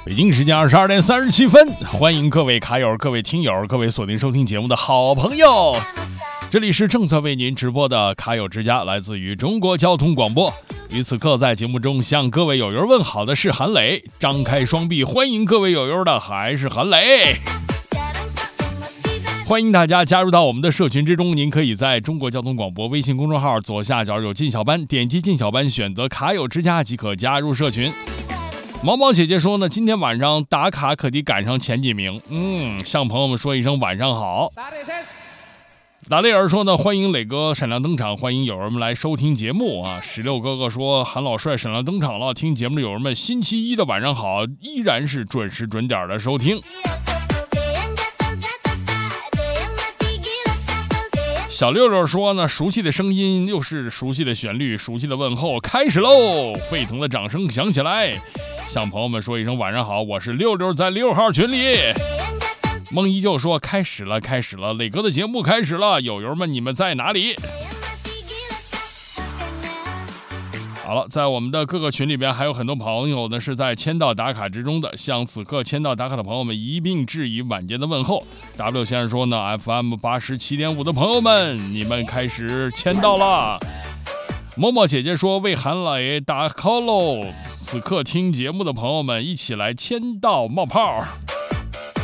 北京时间22:37，欢迎各位卡友、各位听友、各位锁定收听节目的好朋友。这里是正在为您直播的卡友之家，来自于中国交通广播。于此刻在节目中向各位友友问好的是韩磊，张开双臂欢迎各位友友的还是韩磊。欢迎大家加入到我们的社群之中，您可以在中国交通广播微信公众号左下角有进小班，点击进小班选择卡友之家即可加入社群。毛毛姐姐说呢，今天晚上打卡可得赶上前几名。向朋友们说一声晚上好。达雷尔说呢，欢迎磊哥闪亮登场，欢迎友人们来收听节目啊。16哥哥说，韩老帅闪亮登场了，听节目的友人们星期一的晚上好，依然是准时准点的收听。小六六说呢，熟悉的声音又是熟悉的旋律，熟悉的问候开始喽，沸腾的掌声响起来，向朋友们说一声晚上好，我是六六，在6号群里。梦依旧说开始了，磊哥的节目开始了，友友们你们在哪里？好了，在我们的各个群里边还有很多朋友呢是在签到打卡之中的，向此刻签到打卡的朋友们一并致以晚间的问候。W 先生说呢， FM 87.5的朋友们，你们开始签到了。默默姐姐说，为韩磊打 call喽，此刻听节目的朋友们一起来签到冒泡。